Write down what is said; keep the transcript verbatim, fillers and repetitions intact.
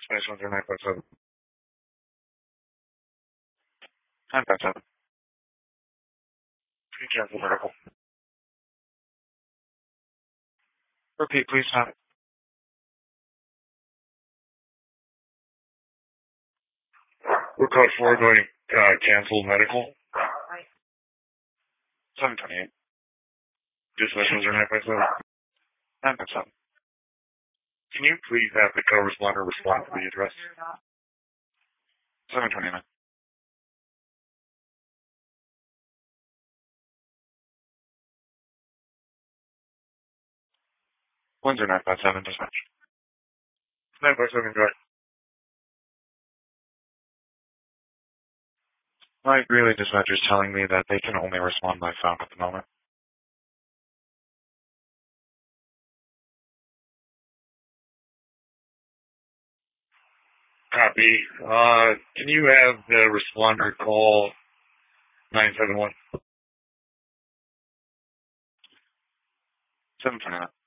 Space one zero nine five seven. nine five seven. Can you cancel medical? Repeat, please, Tom. We're code four going uh, cancel medical. seven twenty-eight. Dispatch one zero nine five seven. nine five seven. Can you please have the co-responder respond to the address? seven twenty-nine. one zero nine five seven, dispatch. nine five seven, go ahead. My relay dispatcher is telling me that they can only respond by phone at the moment. Copy. Uh, can you have the responder call nine seven one? seven twenty-nine.